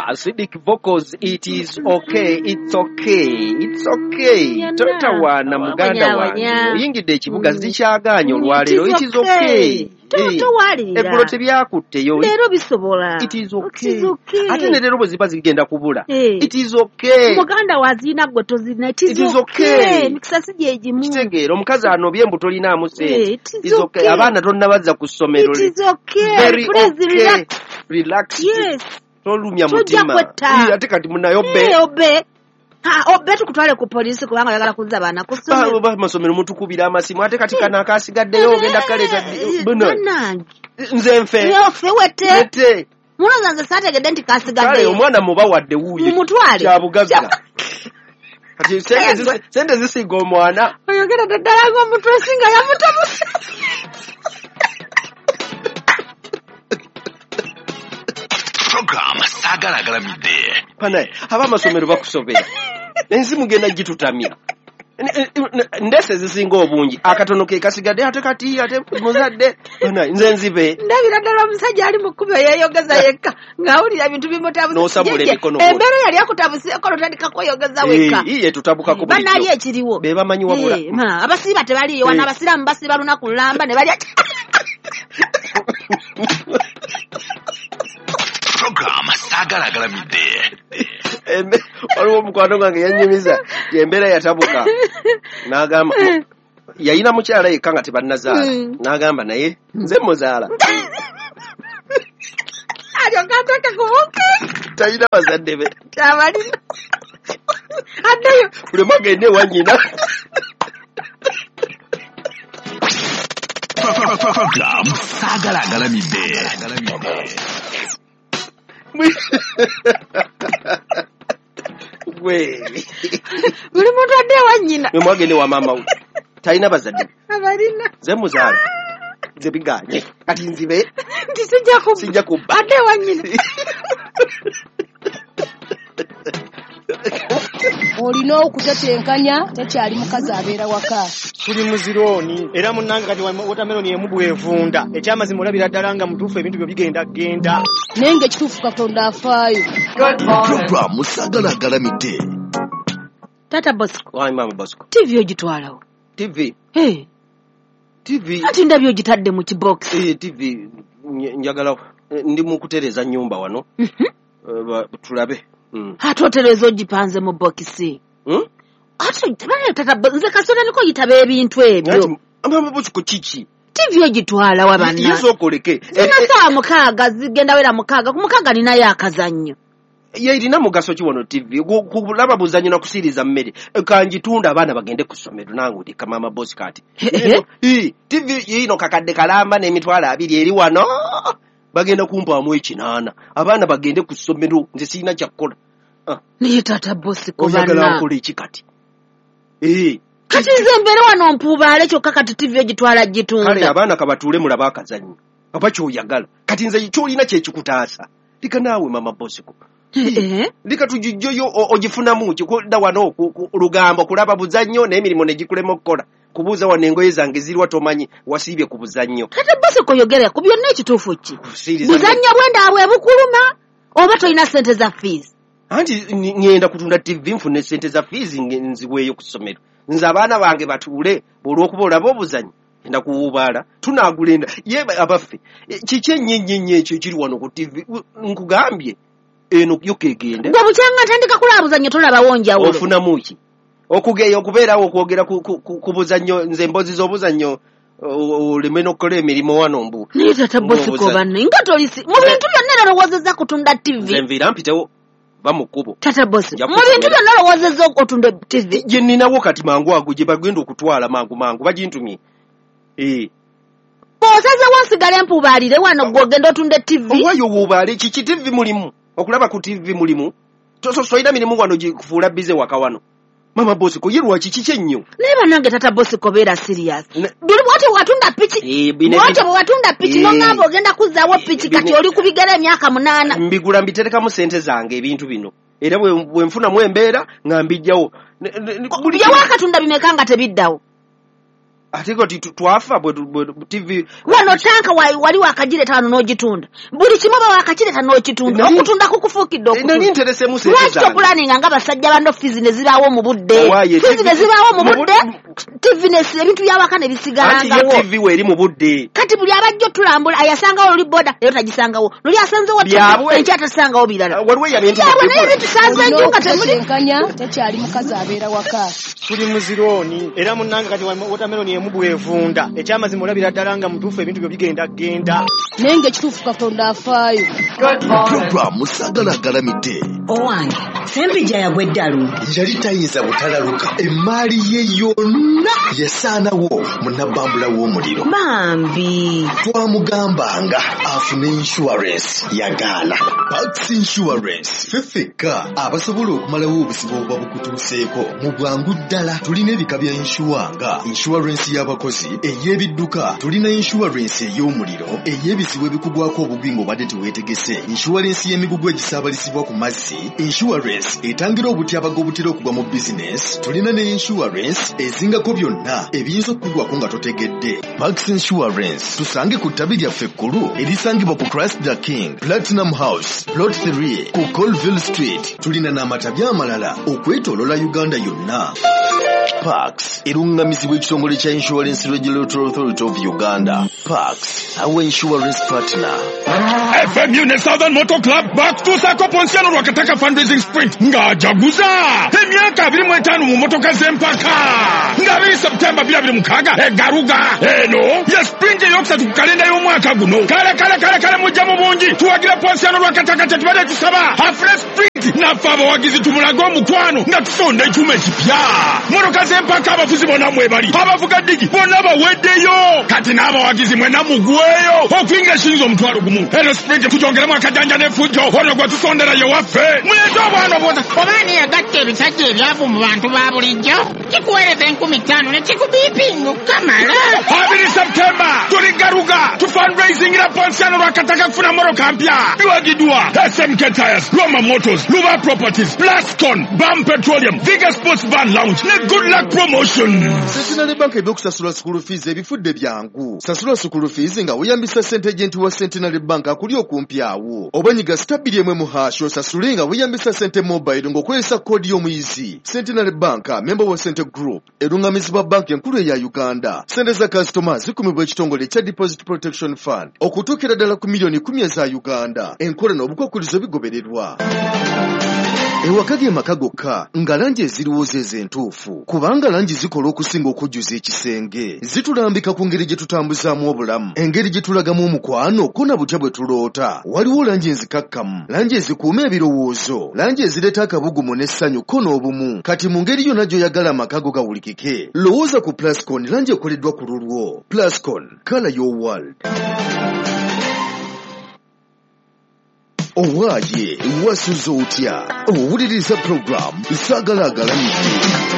acidic vocals. It is okay. It's okay. It's okay. Totawana muganda wange. Oyingidde ekibuga zikyaganya olwaleero. It is okay. Eggolo tebyakutteyo. Leero bisobola. It is okay. Ate ne leero bwe ziba zigenda kubula. It is okay. Muganda wazina gwe tozina. It is okay. Mikisa si gye gimu. Kitegeera omukazi anobye embu tolinaamu sente. It is okay. Abaana tonnabazza ku ssomero. It is okay. Very okay. Relax. Yes. Tolumya mutima. Ate kati munayo be. Obe. Obe tukutwale ku police kubanga yagala kuzza baana ku ssomero. Masomero mutukubira amasimu ate kati kana akasigaddeyo ogenda kaleeta buno. Nze nfe. Yofe wete. Munoza nze saategedde nti kasigaddeyo. Kale omwana muba wadde wuuye. Mumutwale. Kyabugagga. Kati sente zisiga omwana. Oyogera ddala ng'omuntu esinga yamutabusa. Program Sagala Midde. Pana abamasomero bakusobera. Ensi mugenda gitutamya. Ndese zisinga obungi akatono ke kasigadde ate kati ate muzadde pana nze nzibe ndabira ddala omusajja ali mu kkubo yeeyogeza yekka ng'awulira bintu bimutabusa n'osabula emikono embeera yali akutabuseeko lotandika kweyogeza wekka iye tutabuka ku bulijjo banaali ekiriwo be bamanyi wabula abasiiba tebaliyo wana abasiraamu basiiba lunaku lulamba ne balya Program Sagala Midde. Waliwo omukwano gwange yannyumiza embeera yatabuka n'agamba yayina mukyala yekka nga tebannazaala n'agamba naye nze muzaala alyokataka kubuke talina bazadde be tabalina addayo buli mwagende ewa nnyina Program Sagala Midde. buli muntu adde ewa nnyina mwagende wa maama we talina bazadde abalina nze muzaala nze biganye kati nzibe nti sijja kubba adde ewa nnyina olina okutetenkanya tekyali mukazi abeera waka tuli muzirooni era munnange kati wotameroni emu bwevunda ekyamazima olabira ddala nga mutuufu ebintu byo bigenda naye ng'ekituufu katonda afaayo Program Sagala Midde. Tata Bosco mama Bosco TV ogitwalawo TV ati ndabyo ogitadde mu kibox TV njagala ndi mu kutereza nnyumba wano tulabe atotereza ogipanze mu bokisi ate tata nze kasona niko yitaba ebintu ebyo mama Bosco kiki TV ogitwala wabanna yizokoleke saa mukaaga zigenda wera mukaaga ku mukaaga ninayo akazannyo yayirina mugaso ki wano TV kulaba buzannyo na kusiriza mmere kanjitunda abaana bagende ku ssomero nange ndika mama Bosco kati TV yino kakadde kalamba n'emitwalo 2 eri wano bagenda kumpaamu ekinaana abaana bagende ku ssomero nze sirina kyakukola naye tata Bosco oyagala nkola eki kati kati nze mbere wano mpuubaale kyokka kati TV egitwala gitunda kale abaana kabatuule mulaba akazannyo aba kyoyagala kati nze kyolina kyekikutaasa lika naawe mama Bosco lika tujijjoyo ogifunamu kikudda wano lugambo kulaba buzannyo n'emirimu ne gikulema okukola kubuuza wano engoye zange ziriwa tomanyi wasiibye ku buzannyo tata Bosco yogera ku byonna ekituufu ki buzannyo bwendaabwe bukuluma oba tolina ssente za fees anti ngenda kutunda TV nfune ssente za fees nziweeyo ku ssomero nze abaana bange batuule olw'okuba olaba obuzannyo enda kuwubaala tunaagulenda ye abaffe kiki ennyenyenye ekyo kiri wano ku TV nkugambye eno yokegende gwe bukyanga atandika kulaba buzannyo tolabawo njawulo ofunamu ki okugeya okubeerawo okwogera ku buzannyo nze mbozi z'obuzannyo oleme n'okukola emirimu wano mbu naye tata Bosco banne nga tolisi mu bintu byonna nalowoozezza kutunda TV nze nviira mpitewo ba mu kkubo tata Bosco mu bintu byonna nalowoozezza otunda TV gye nninawo kati mangu ago gye bagenda okutwala mangu bagintumye osaze wansigala empuubaalire wano gw'ogenda otunda TV owayo wuubaale kiki TV mulimu okulaba ku TV mulimu tososoyina mirimu wano gikufuula bize waka wano mama Bosco ye lwaki kiki ennyo naye banange tata Bosco beera serious duli bwate watunda piki bwate bwatunda piki nongamba ogenda kuzzaawo piki kati oli kubigala emyaka 8 mbigula mbiterekamu sente zange ebintu bino era bwe nfunamu embeera nga mbijjawo yawo akatunda bimeka nga tebiddawo Atiko twafa bwe TV wano tanka wali wakagireta wano n'ogitunda buli kimoba wakakireta n'okitunda okutunda kukufuukidde nali nterese mu sente zange lwaki planning nga basajja bando fizi ne zibaawo mu budde fizi ne zibaawo mu budde TV ne ebintu byawaka ne bisigalangawo TV we eri mu budde kati buli abajjo tulambula ayasangawo luli boda leero tagisangawo luli asanzewo enkyatasangawo birala waliwo yabintu tusanze nnyo nga temulinkanya tekyali mukazi abeera waka tuli muzironi era munnange kati watermelon emubu evunda ekyamazima olabira ddala nga mutuufu ebintu byo bigenda naye ng'ekituufu Katonda afaayo. Programu Sagalagalamidde. Owange Sempijja yagwe ddalu yali tayinza butalaluka emmaali ye yonna yasaanawo munabbambula w'omuliro bambi twamugambanga afune insurance yagaana. Pax Insurance feffeka abasobola okumalawo obuzibu obuba bukutuuseeko mu bwangu ddala. Tulina ebika bya insuwanga insurance y'abakozi ey'ebidduka, tulina insurance ey'omuliro, ey'ebizibu ebikugwako obugwi ng'obadde teweetegese, insurance y'emigugu egisaabalisibwa ku mazzi, insurance etangira obutyabaga obutera okugwa mu business, tulina ne insurance ezingako byonna ebiyinza okukugwako nga totegedde. Pax Insurance tusange ku ttabi lyaffe ekkulu erisangibwa ku Christ the King Platinum House Plot 3 ku Colville Street. Tulina n'amatabi amalala okwetoolola Uganda yonna. Pax erungamizibwa ekitongole kya Insurance Regulatory Authority of Uganda. Pax, our insurance partner. FMU ne Southern Motor Club back to Sako Ponsiano Rwakataka fundraising sprint ng'ajaguza emyaka 25 mu motoka z'empaka nga biri September 26 egaruga eno ya sprint eyokusatu ku kalenda y'omwaka guno. Kale mujja mu bungi tuwagira Ponsiano Rwakataka tetubadde tusaba afre sprint naffe abawagizi tumulaga omukwano nga tusonda ekyuma ekipya. Motoka z'empaka abafuzi bonna mwebali abavuga digi bonna baweddeyo kati n'abawagizi mwena mugweyo okuyingira ekiyinza omutwalo gumu. Eno sprint tugyongeremu akajanja n'effujjo ono gwe tusondera ye waffe mulete obwana obwota obaani yagatta ebisajja ebyavu mu bantu ba bulijjo kikuweereza 15,000 ne kikubiipinga okukamala. 2 September tuli garuga tu fundraisingira Ponsiano Rwakataka kufuna motoka mpya biwagiddwa SMK Tires, Roma Motors, Luba Properties, Plascon, BAM Petroleum, Viga Sports Van Lounge ne Good Luck Promotion. Centenary Bank ebyokusasula school fees ebifudde byangu. Sasula school fees nga weyambisa ssente agent wa Centenary Bank akuli okumpi awo. Obanyiga stabili emwe mu hasho sasule nga weyambisa ssente mobile ng'okozesa kodi y'omuyizi. Centenary Bank member wa Center Group erungamizibwa bank enkulu eya Uganda. Ssente za customers zikumibwa ekitongole kya Deposit Protection Fund okutuukira ddala ku milioni 10 eza Uganda. Enkola n'obukwakkulizo bigobererwa. Ewakage maka gokka nga langi eziriwo z'entuufu kubanga langi zikola okusinga okujjuza ekisenge. Zitulambika ku ngeri gye tutambuzaamu obulamu, engeri gye tulagamu omukwano ko na butya bwe tuloota. Waliwo langi enzikakkamu, langi ezikuuma ebirowoozo, langi ezireeta akabugumu n'essanyu ko n'obumu. Kati mu ngeri yonna gy'oyagala amaka go gawulikike, lowooza ku Plascon langi ekoleddwa ku lulwo. Plascon, color your world. Owaaye wasuza otya owuliriza program Sagalagalamidde.